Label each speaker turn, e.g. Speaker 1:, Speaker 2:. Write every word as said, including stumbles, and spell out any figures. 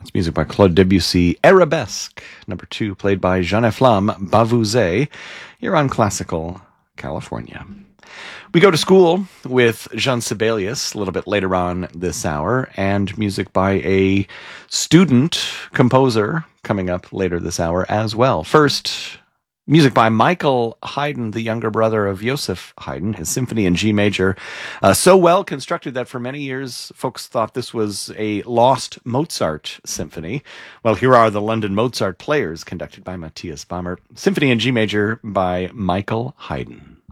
Speaker 1: Music by Claude Debussy, Arabesque, number two, played by Jean-Efflam Bavouzet, here on Classical California. We go to school with Jean Sibelius a little bit later on this hour, and music by a student composer coming up later this hour as well. First, music by Michael Haydn, the younger brother of Joseph Haydn, his symphony in G major, uh, so well constructed that for many years folks thought this was a lost Mozart symphony. Well, here are the London Mozart Players, conducted by Matthias Bamert. Symphony in G major by Michael Haydn.